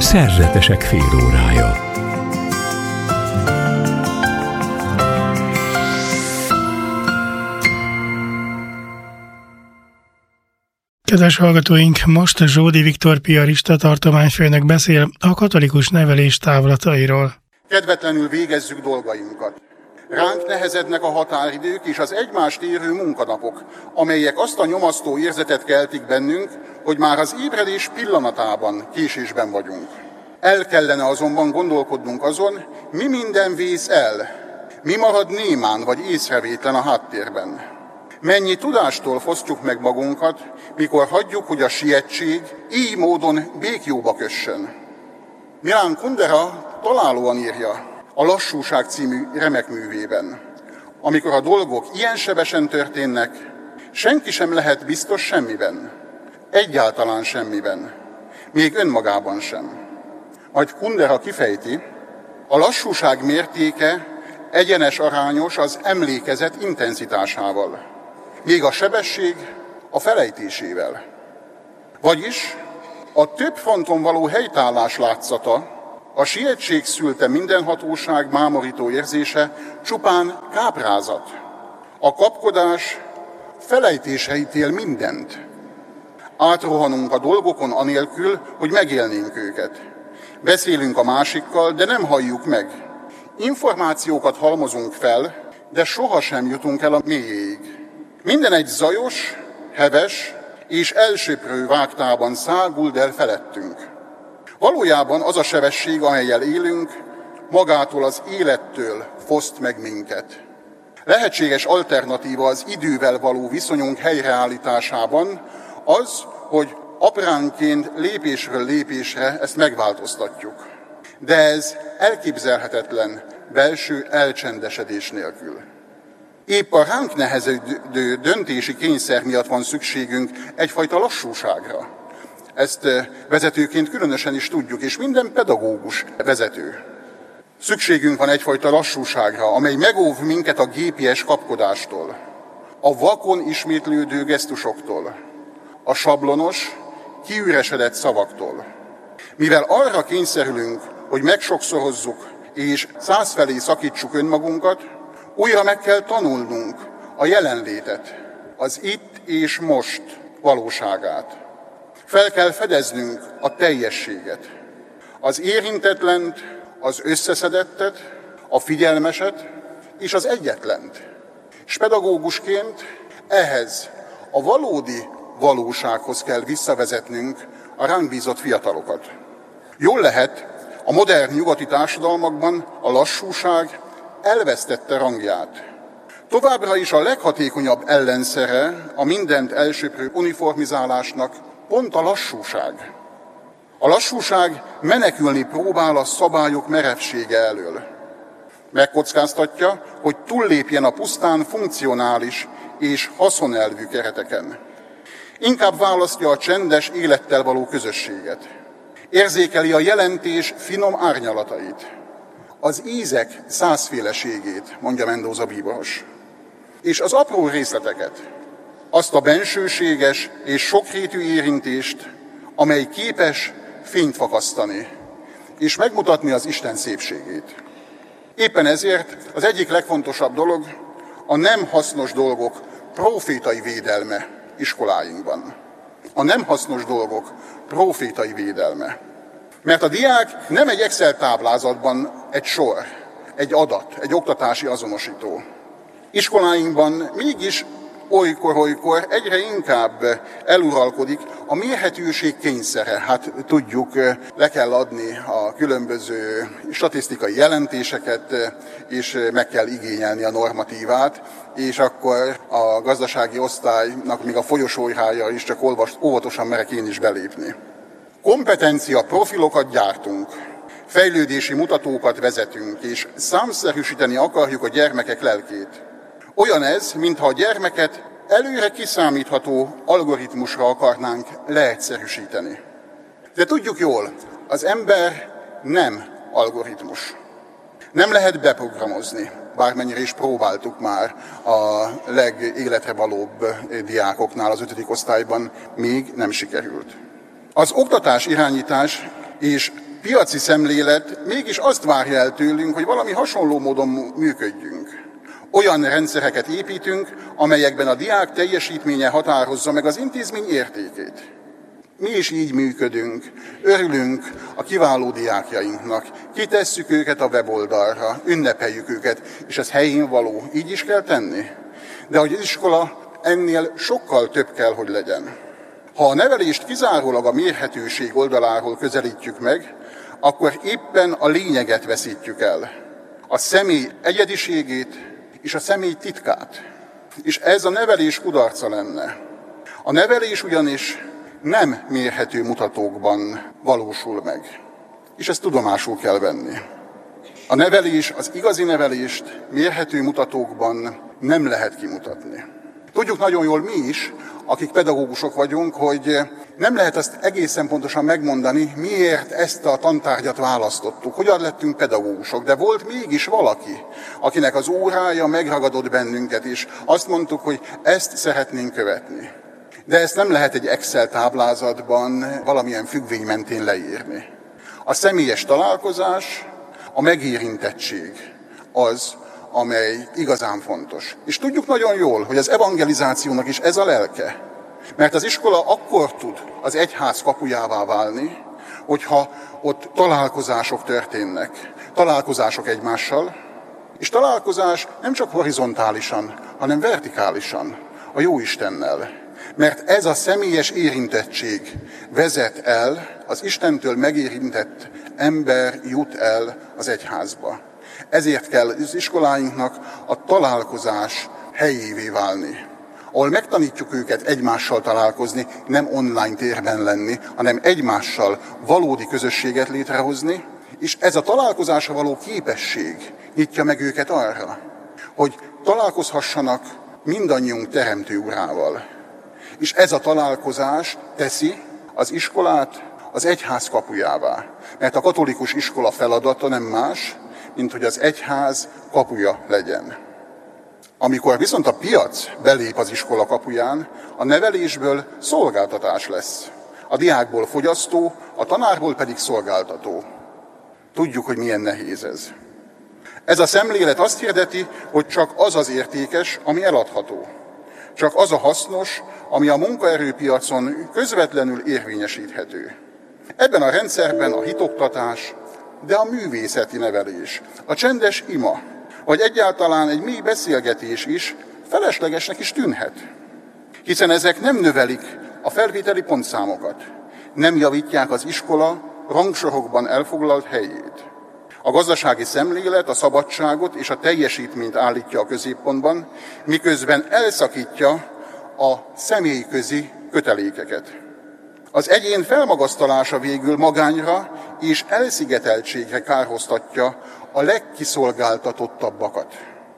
Szerzetesek félórája. Kedves hallgatóink, most Zsódi Viktor piarista tartományfőnök beszél a katolikus nevelés távlatairól. Kedvetlenül végezzük dolgainkat. Ránk nehezednek a határidők és az egymást érő munkanapok, amelyek azt a nyomasztó érzetet keltik bennünk, hogy már az ébredés pillanatában késésben vagyunk. El kellene azonban gondolkodnunk azon, mi minden vész el, mi marad némán vagy észrevétlen a háttérben. Mennyi tudástól fosztjuk meg magunkat, mikor hagyjuk, hogy a sietség így módon békjóba kössön. Milan Kundera találóan írja a Lassúság című remek művében: amikor a dolgok ilyen sebesen történnek, senki sem lehet biztos semmiben, egyáltalán semmiben, még önmagában sem. Majd Kundera kifejti, a lassúság mértéke egyenes arányos az emlékezet intenzitásával, még a sebesség a felejtésével. Vagyis a több fronton való helytállás látszata, a sietség szülte mindenhatóság mámorító érzése csupán káprázat. A kapkodás felejtésre ítél mindent. Átrohanunk a dolgokon anélkül, hogy megélnénk őket. Beszélünk a másikkal, de nem halljuk meg. Információkat halmozunk fel, de sohasem jutunk el a mélyéig. Minden egy zajos, heves és elsöprő vágtában száguld el felettünk. Valójában az a sebesség, amellyel élünk, magától az élettől foszt meg minket. Lehetséges alternatíva az idővel való viszonyunk helyreállításában az, hogy apránként lépésről lépésre ezt megváltoztatjuk. De ez elképzelhetetlen belső elcsendesedés nélkül. Épp a ránk nehezedő döntési kényszer miatt van szükségünk egyfajta lassúságra. Ezt vezetőként különösen is tudjuk, és minden pedagógus vezető. Szükségünk van egyfajta lassúságra, amely megóv minket a gépies kapkodástól, a vakon ismétlődő gesztusoktól, a sablonos, kiüresedett szavaktól. Mivel arra kényszerülünk, hogy megsokszorozzuk és százfelé szakítsuk önmagunkat, újra meg kell tanulnunk a jelenlétet, az itt és most valóságát. Fel kell fedeznünk a teljességet, az érintetlent, az összeszedettet, a figyelmeset és az egyetlent. És pedagógusként ehhez a valódi valósághoz kell visszavezetnünk a ránk bízott fiatalokat. Jól lehet, a modern nyugati társadalmakban a lassúság elvesztette rangját. Továbbra is a leghatékonyabb ellenszere a mindent elsöprő uniformizálásnak pont a lassúság. A lassúság menekülni próbál a szabályok merevsége elől. Megkockáztatja, hogy túllépjen a pusztán funkcionális és haszonelvű kereteken. Inkább választja a csendes élettel való közösséget. Érzékeli a jelentés finom árnyalatait. Az ízek százféleségét, mondja Mendoza bíboros. És az apró részleteket, azt a bensőséges és sokrétű érintést, amely képes fényt fakasztani, és megmutatni az Isten szépségét. Éppen ezért az egyik legfontosabb dolog a nem hasznos dolgok profétai védelme iskoláinkban. A nem hasznos dolgok profétai védelme. Mert a diák nem egy Excel táblázatban egy sor, egy adat, egy oktatási azonosító. Iskoláinkban mégis olykor egyre inkább eluralkodik a mérhetőség kényszere. Hát tudjuk, le kell adni a különböző statisztikai jelentéseket, és meg kell igényelni a normatívát, és akkor a gazdasági osztálynak még a folyosójára is csak óvatosan merek én is belépni. Kompetencia profilokat gyártunk, fejlődési mutatókat vezetünk, és számszerűsíteni akarjuk a gyermekek lelkét. Olyan ez, mintha a gyermeket előre kiszámítható algoritmusra akarnánk leegyszerűsíteni. De tudjuk jól, az ember nem algoritmus. Nem lehet beprogramozni, bármennyire is próbáltuk már a legéletre valóbb diákoknál az 5. osztályban, még nem sikerült. Az oktatás irányítás és piaci szemlélet mégis azt várja el tőlünk, hogy valami hasonló módon működjünk. Olyan rendszereket építünk, amelyekben a diák teljesítménye határozza meg az intézmény értékét. Mi is így működünk, örülünk a kiváló diákjainknak, kitesszük őket a weboldalra, ünnepeljük őket, és ez helyén való, így is kell tenni. De hogy az iskola ennél sokkal több kell, hogy legyen. Ha a nevelést kizárólag a mérhetőség oldaláról közelítjük meg, akkor éppen a lényeget veszítjük el. A személy egyediségét és a személy titkát. És ez a nevelés kudarca lenne. A nevelés ugyanis nem mérhető mutatókban valósul meg. És ezt tudomásul kell venni. A nevelés, az igazi nevelést mérhető mutatókban nem lehet kimutatni. Tudjuk nagyon jól mi is, akik pedagógusok vagyunk, hogy nem lehet azt egészen pontosan megmondani, miért ezt a tantárgyat választottuk, hogyan lettünk pedagógusok, de volt mégis valaki, akinek az órája megragadott bennünket, és azt mondtuk, hogy ezt szeretnénk követni. De ezt nem lehet egy Excel táblázatban valamilyen függvény mentén leírni. A személyes találkozás, a megérintettség az, amely igazán fontos. És tudjuk nagyon jól, hogy az evangelizációnak is ez a lelke. Mert az iskola akkor tud az egyház kapujává válni, hogyha ott találkozások történnek. Találkozások egymással, és találkozás nem csak horizontálisan, hanem vertikálisan, a Jóistennel. Mert ez a személyes érintettség vezet el, az Istentől megérintett ember jut el az egyházba. Ezért kell az iskoláinknak a találkozás helyévé válni, ahol megtanítjuk őket egymással találkozni, nem online térben lenni, hanem egymással valódi közösséget létrehozni, és ez a találkozásra való képesség nyitja meg őket arra, hogy találkozhassanak mindannyiunk Teremtő Urával. És ez a találkozás teszi az iskolát az egyház kapujává. Mert a katolikus iskola feladata nem más, mint hogy az egyház kapuja legyen. Amikor viszont a piac belép az iskola kapuján, a nevelésből szolgáltatás lesz. A diákból fogyasztó, a tanárból pedig szolgáltató. Tudjuk, hogy milyen nehéz ez. Ez a szemlélet azt hirdeti, hogy csak az az értékes, ami eladható. Csak az a hasznos, ami a munkaerőpiacon közvetlenül érvényesíthető. Ebben a rendszerben a hitoktatás, de a művészeti nevelés, a csendes ima, vagy egyáltalán egy mély beszélgetés is feleslegesnek is tűnhet. Hiszen ezek nem növelik a felvételi pontszámokat, nem javítják az iskola rangsorokban elfoglalt helyét. A gazdasági szemlélet a szabadságot és a teljesítményt állítja a középpontban, miközben elszakítja a személyközi kötelékeket. Az egyén felmagasztalása végül magányra és elszigeteltségre kárhoztatja a legkiszolgáltatottabbakat.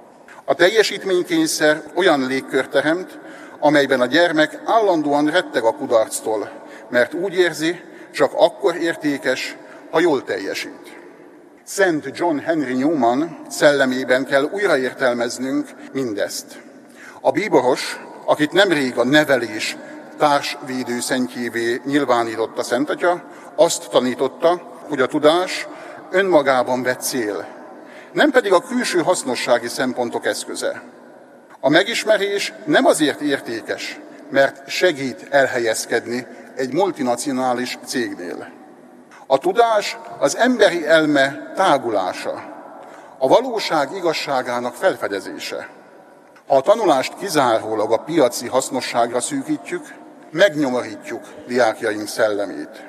A teljesítménykényszer olyan légkört teremt, amelyben a gyermek állandóan retteg a kudarctól, mert úgy érzi, csak akkor értékes, ha jól teljesít. Szent John Henry Newman szellemében kell újraértelmeznünk mindezt. A bíboros, akit nemrég a nevelés társvédő szentjévé nyilvánította Szentatya, azt tanította, hogy a tudás önmagában vett cél, nem pedig a külső hasznossági szempontok eszköze. A megismerés nem azért értékes, mert segít elhelyezkedni egy multinacionális cégnél. A tudás az emberi elme tágulása, a valóság igazságának felfedezése. Ha a tanulást kizárólag a piaci hasznosságra szűkítjük, megnyomorítjuk diákjaink szellemét.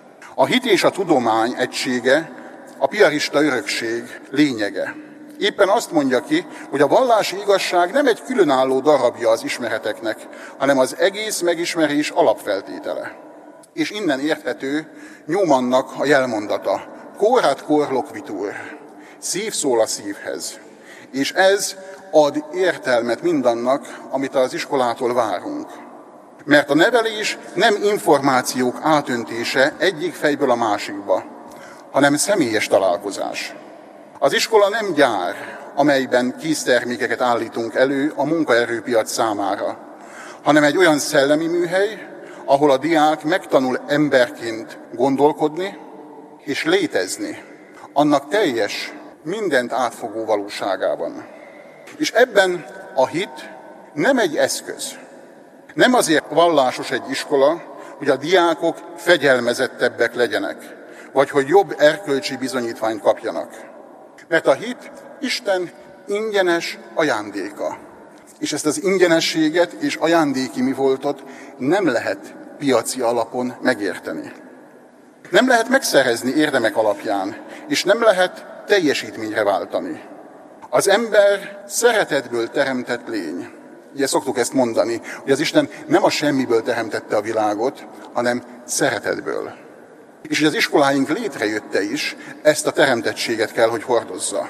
A hit és a tudomány egysége a piarista örökség lényege. Éppen azt mondja ki, hogy a vallási igazság nem egy különálló darabja az ismereteknek, hanem az egész megismerés alapfeltétele. És innen érthető Newmannak a jelmondata, cor ad cor loquitur, szív szól a szívhez. És ez ad értelmet mindannak, amit az iskolától várunk. Mert a nevelés nem információk átöntése egyik fejből a másikba, hanem személyes találkozás. Az iskola nem gyár, amelyben késztermékeket állítunk elő a munkaerőpiac számára, hanem egy olyan szellemi műhely, ahol a diák megtanul emberként gondolkodni, és létezni annak teljes, mindent átfogó valóságában. És ebben a hit nem egy eszköz. Nem azért vallásos egy iskola, hogy a diákok fegyelmezettebbek legyenek, vagy hogy jobb erkölcsi bizonyítványt kapjanak. Mert a hit Isten ingyenes ajándéka. És ezt az ingyenességet és ajándéki mivoltot nem lehet piaci alapon megérteni. Nem lehet megszerezni érdemek alapján, és nem lehet teljesítményre váltani. Az ember szeretetből teremtett lény. Ugye szoktuk ezt mondani, hogy az Isten nem a semmiből teremtette a világot, hanem szeretetből. És hogy az iskoláink létrejötte is, ezt a teremtettséget kell, hogy hordozza.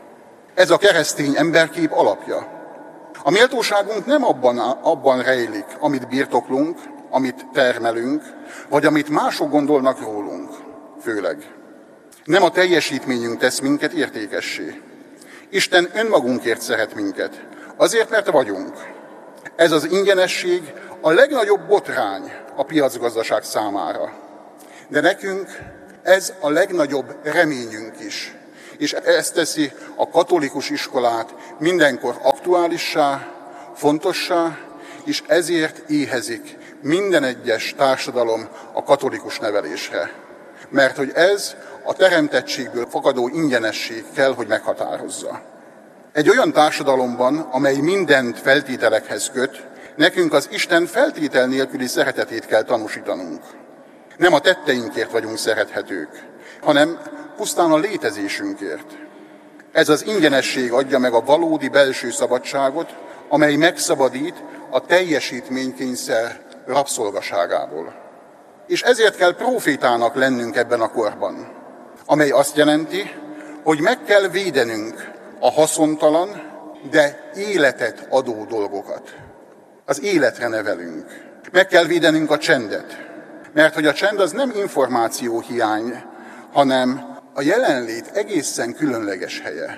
Ez a keresztény emberkép alapja. A méltóságunk nem abban rejlik, amit birtoklunk, amit termelünk, vagy amit mások gondolnak rólunk, főleg. Nem a teljesítményünk tesz minket értékessé. Isten önmagunkért szeret minket, azért, mert vagyunk. Ez az ingyenesség a legnagyobb botrány a piacgazdaság számára. De nekünk ez a legnagyobb reményünk is. És ez teszi a katolikus iskolát mindenkor aktuálissá, fontossá, és ezért éhezik minden egyes társadalom a katolikus nevelésre. Mert hogy ez a teremtettségből fakadó ingyenesség kell, hogy meghatározza. Egy olyan társadalomban, amely mindent feltételekhez köt, nekünk az Isten feltétel nélküli szeretetét kell tanúsítanunk. Nem a tetteinkért vagyunk szerethetők, hanem pusztán a létezésünkért. Ez az ingyenesség adja meg a valódi belső szabadságot, amely megszabadít a teljesítménykényszer rabszolgaságából. És ezért kell profétának lennünk ebben a korban, amely azt jelenti, hogy meg kell védenünk a haszontalan, de életet adó dolgokat. Az életre nevelünk. Meg kell védenünk a csendet, mert hogy a csend az nem információhiány, hanem a jelenlét egészen különleges helye,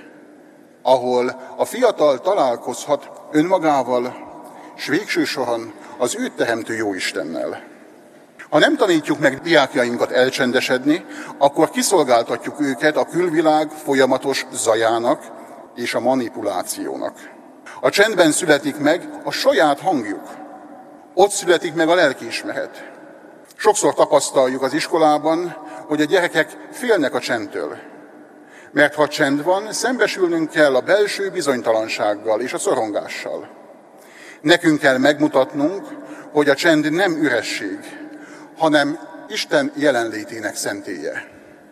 ahol a fiatal találkozhat önmagával, s végső soron az őt teremtő Jóistennel. Ha nem tanítjuk meg diákjainkat elcsendesedni, akkor kiszolgáltatjuk őket a külvilág folyamatos zajának és a manipulációnak. A csendben születik meg a saját hangjuk. Ott születik meg a lelkiismeret. Sokszor tapasztaljuk az iskolában, hogy a gyerekek félnek a csendtől. Mert ha csend van, szembesülnünk kell a belső bizonytalansággal és a szorongással. Nekünk kell megmutatnunk, hogy a csend nem üresség, hanem Isten jelenlétének szentélye.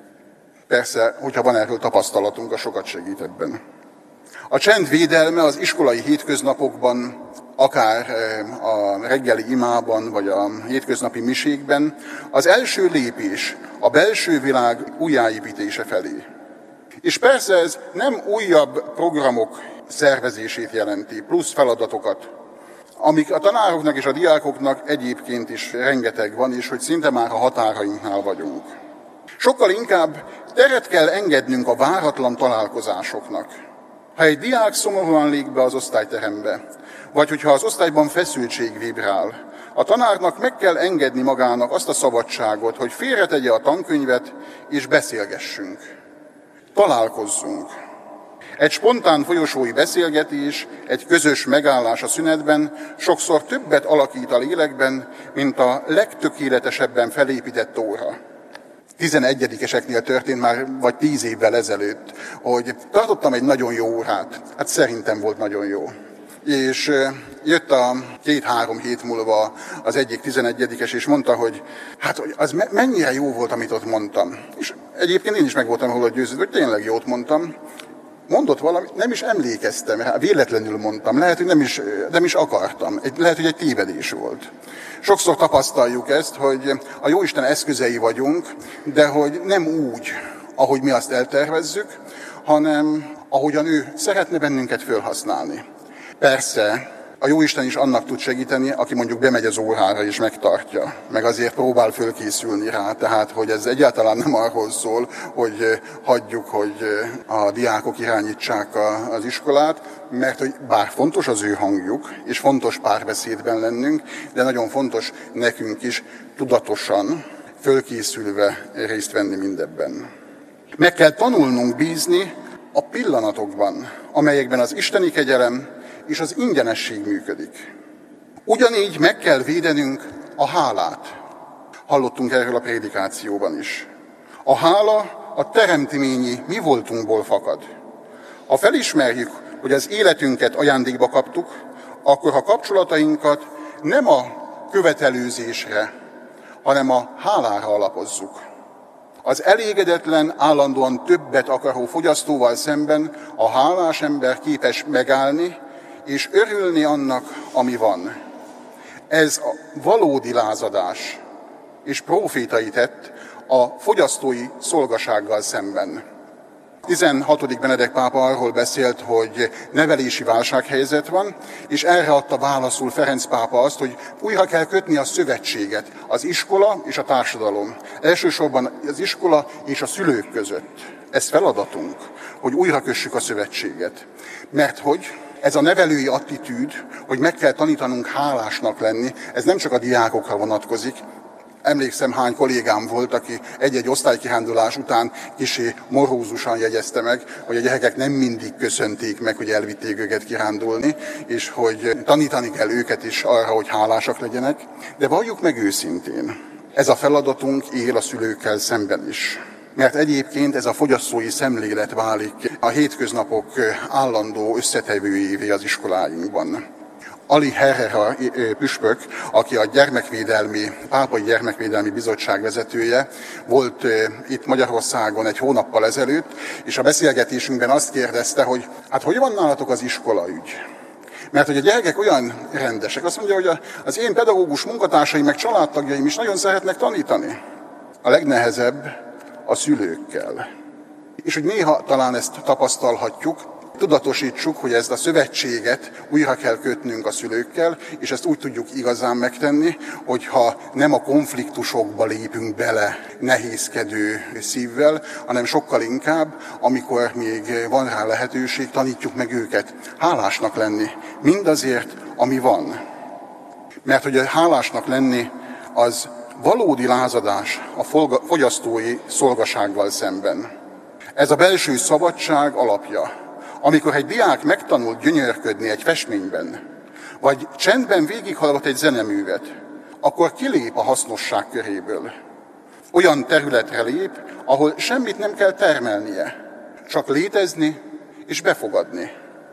Persze, hogyha van erről tapasztalatunk, a sokat segít ebben. A csend védelme az iskolai hétköznapokban, akár a reggeli imában, vagy a hétköznapi misékben az első lépés a belső világ újjáépítése felé. És persze ez nem újabb programok szervezését jelenti, plusz feladatokat, amik a tanároknak és a diákoknak egyébként is rengeteg van, és hogy szinte már a határainknál vagyunk. Sokkal inkább teret kell engednünk a váratlan találkozásoknak. Ha egy diák szomorúan lép be az osztályterembe, vagy hogyha az osztályban feszültség vibrál, a tanárnak meg kell engedni magának azt a szabadságot, hogy félretegye a tankönyvet, és beszélgessünk. Találkozzunk. Egy spontán folyosói beszélgetés, egy közös megállás a szünetben sokszor többet alakít a lélekben, mint a legtökéletesebben felépített óra. 11-eseknél történt már, vagy 10 évvel ezelőtt, hogy tartottam egy nagyon jó órát. Hát szerintem volt nagyon jó. És jött a 2-3 hét múlva az egyik 11-es, és mondta, hogy hát az mennyire jó volt, amit ott mondtam. És egyébként én is meg voltam róla győződve, hogy tényleg jót mondtam. Mondott valamit, nem is emlékeztem, véletlenül mondtam, lehet, hogy nem is akartam, lehet, hogy egy tévedés volt. Sokszor tapasztaljuk ezt, hogy a Jóisten eszközei vagyunk, de hogy nem úgy, ahogy mi azt eltervezzük, hanem ahogyan ő szeretne bennünket felhasználni. Persze, a Jóisten is annak tud segíteni, aki mondjuk bemegy az órára és megtartja, meg azért próbál fölkészülni rá, tehát hogy ez egyáltalán nem arról szól, hogy hagyjuk, hogy a diákok irányítsák az iskolát, mert hogy bár fontos az ő hangjuk, és fontos párbeszédben lennünk, de nagyon fontos nekünk is tudatosan fölkészülve részt venni mindebben. Meg kell tanulnunk bízni a pillanatokban, amelyekben az isteni kegyelem és az ingyenesség működik. Ugyanígy meg kell védenünk a hálát. Hallottunk erről a prédikációban is. A hála a teremtményi mi voltunkból fakad. Ha felismerjük, hogy az életünket ajándékba kaptuk, akkor a kapcsolatainkat nem a követelőzésre, hanem a hálára alapozzuk. Az elégedetlen, állandóan többet akaró fogyasztóval szemben a hálás ember képes megállni és örülni annak, ami van. Ez a valódi lázadás és prófétai tett a fogyasztói szolgasággal szemben. 16. Benedek pápa arról beszélt, hogy nevelési válsághelyzet van, és erre adta válaszul Ferenc pápa azt, hogy újra kell kötni a szövetséget, az iskola és a társadalom. Elsősorban az iskola és a szülők között. Ez feladatunk, hogy újra kössük a szövetséget. Mert hogy ez a nevelői attitűd, hogy meg kell tanítanunk hálásnak lenni, ez nem csak a diákokra vonatkozik. Emlékszem, hány kollégám volt, aki egy-egy osztálykirándulás után kissé morózusan jegyezte meg, hogy a gyerekek nem mindig köszönték meg, hogy elvitték őket kirándulni, és hogy tanítani kell őket is arra, hogy hálásak legyenek. De valljuk meg őszintén, ez a feladatunk él a szülőkkel szemben is. Mert egyébként ez a fogyasztói szemlélet válik a hétköznapok állandó összetevőjévé az iskoláinkban. Ali Herrera püspök, aki a Pápai Gyermekvédelmi Bizottság vezetője, volt itt Magyarországon egy hónappal ezelőtt, és a beszélgetésünkben azt kérdezte, hogy hát hogy van nálatok az iskolaügy? Mert hogy a gyerekek olyan rendesek, azt mondja, hogy az én pedagógus munkatársaim meg családtagjaim is nagyon szeretnek tanítani. A legnehezebb a szülőkkel. És hogy néha talán ezt tapasztalhatjuk, tudatosítsuk, hogy ezt a szövetséget újra kell kötnünk a szülőkkel, és ezt úgy tudjuk igazán megtenni, hogyha nem a konfliktusokba lépünk bele nehézkedő szívvel, hanem sokkal inkább, amikor még van rá lehetőség, tanítjuk meg őket hálásnak lenni mindazért, ami van. Mert hogy hálásnak lenni az valódi lázadás a fogyasztói szolgasággal szemben. Ez a belső szabadság alapja. Amikor egy diák megtanul gyönyörködni egy festményben, vagy csendben végighallgat egy zeneművet, akkor kilép a hasznosság köréből. Olyan területre lép, ahol semmit nem kell termelnie, csak létezni és befogadni.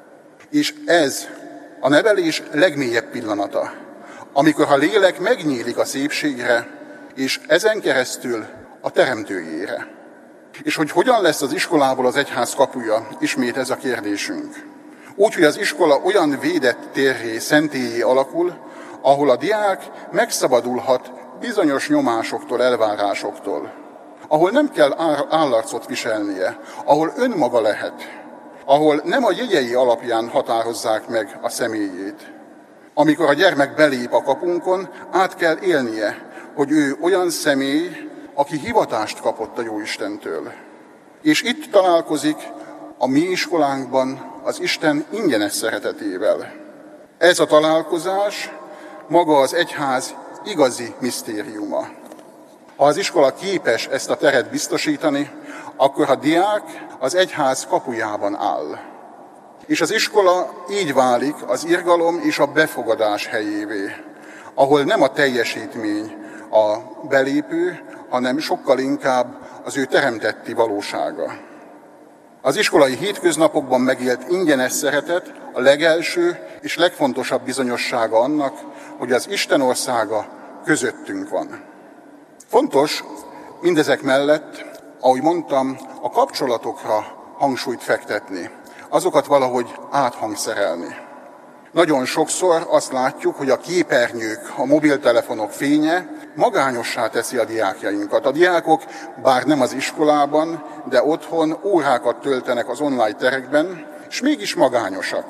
És ez a nevelés legmélyebb pillanata, amikor a lélek megnyílik a szépségre, és ezen keresztül a teremtőjére. És hogy hogyan lesz az iskolából az egyház kapuja, ismét ez a kérdésünk. Úgy, hogy az iskola olyan védett térré, szentélyé alakul, ahol a diák megszabadulhat bizonyos nyomásoktól, elvárásoktól. Ahol nem kell állarcot viselnie, ahol önmaga lehet, ahol nem a jegyei alapján határozzák meg a személyét. Amikor a gyermek belép a kapunkon, át kell élnie, hogy ő olyan személy, aki hivatást kapott a Jóistentől. És itt találkozik a mi iskolánkban az Isten ingyenes szeretetével. Ez a találkozás maga az egyház igazi misztériuma. Ha az iskola képes ezt a teret biztosítani, akkor a diák az egyház kapujában áll. És az iskola így válik az irgalom és a befogadás helyévé, ahol nem a teljesítmény a belépő, hanem sokkal inkább az ő teremtetti valósága. Az iskolai hétköznapokban megélt ingyenes szeretet a legelső és legfontosabb bizonyossága annak, hogy az Isten országa közöttünk van. Fontos mindezek mellett, ahogy mondtam, a kapcsolatokra hangsúlyt fektetni, azokat valahogy áthangszerelni. Nagyon sokszor azt látjuk, hogy a képernyők, a mobiltelefonok fénye magányossá teszi a diákjainkat. A diákok, bár nem az iskolában, de otthon órákat töltenek az online terekben, és mégis magányosak.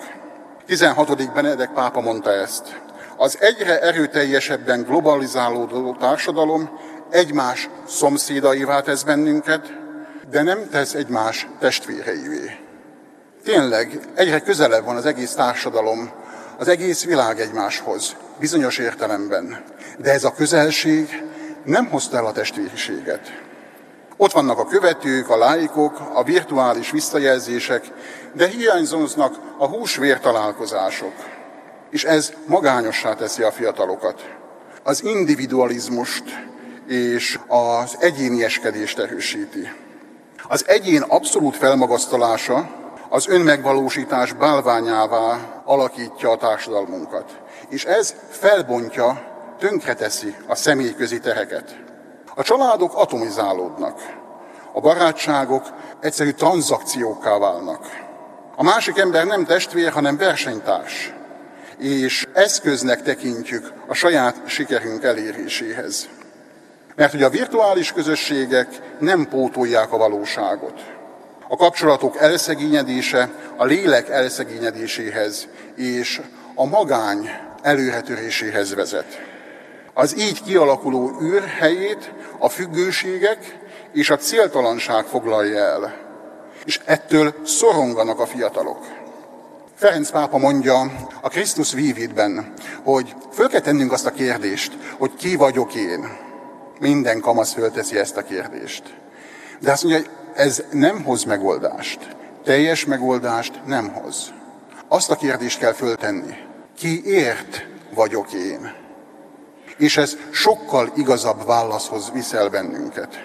16. Benedek pápa mondta ezt. Az egyre erőteljesebben globalizálódó társadalom egymás szomszédaivá tesz bennünket, de nem tesz egymás testvéreivé. Tényleg, egyre közelebb van az egész társadalom, az egész világ egymáshoz, bizonyos értelemben. De ez a közelség nem hozta el a testvériséget. Ott vannak a követők, a laikok, a virtuális visszajelzések, de hiányoznak a húsvér találkozások. És ez magányossá teszi a fiatalokat. Az individualizmust és az egyénieskedést erősíti. Az egyén abszolút felmagasztalása az önmegvalósítás bálványává alakítja a társadalmunkat. És ez felbontja, tönkreteszi a személyközi tereket. A családok atomizálódnak. A barátságok egyszerű tranzakciókká válnak. A másik ember nem testvér, hanem versenytárs. És eszköznek tekintjük a saját sikerünk eléréséhez. Mert hogy a virtuális közösségek nem pótolják a valóságot. A kapcsolatok elszegényedése a lélek elszegényedéséhez és a magány előretöréséhez vezet. Az így kialakuló űr helyét a függőségek és a céltalanság foglalja el. És ettől szoronganak a fiatalok. Ferenc pápa mondja a Christus Vivitben, hogy föl kell tennünk azt a kérdést, hogy ki vagyok én. Minden kamasz fölteszi ezt a kérdést. De azt mondja, hogy ez nem hoz megoldást. Teljes megoldást nem hoz. Azt a kérdést kell föltenni. Kiért vagyok én? És ez sokkal igazabb válaszhoz viszel bennünket.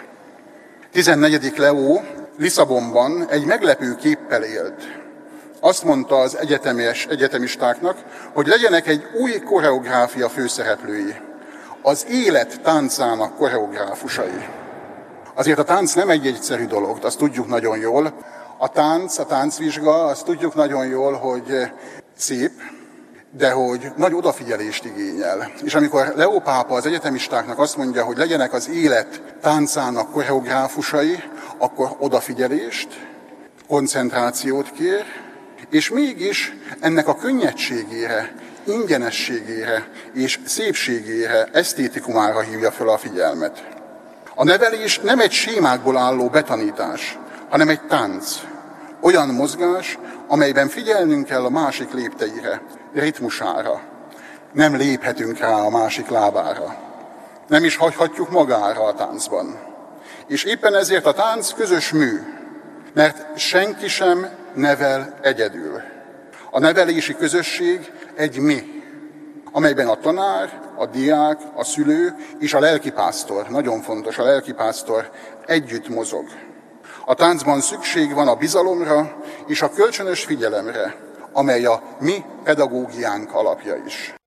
14. Leó Lisszabonban egy meglepő képpel élt. Azt mondta az egyetemistáknak, hogy legyenek egy új koreográfia főszereplői. Az élet táncának koreográfusai. Azért a tánc nem egy egyszerű dolog, azt tudjuk nagyon jól. A táncvizsga, azt tudjuk nagyon jól, hogy szép, de hogy nagy odafigyelést igényel. És amikor Leó pápa az egyetemistáknak azt mondja, hogy legyenek az élet táncának koreográfusai, akkor odafigyelést, koncentrációt kér, és mégis ennek a könnyedségére, ingyenességére és szépségére, esztétikumára hívja fel a figyelmet. A nevelés nem egy sémákból álló betanítás, hanem egy tánc. Olyan mozgás, amelyben figyelnünk kell a másik lépteire, ritmusára. Nem léphetünk rá a másik lábára. Nem is hagyhatjuk magára a táncban. És éppen ezért a tánc közös mű, mert senki sem nevel egyedül. A nevelési közösség egy mi, amelyben a tanár, a diák, a szülő és a lelkipásztor, nagyon fontos, a lelkipásztor együtt mozog. A táncban szükség van a bizalomra és a kölcsönös figyelemre, amely a mi pedagógiánk alapja is.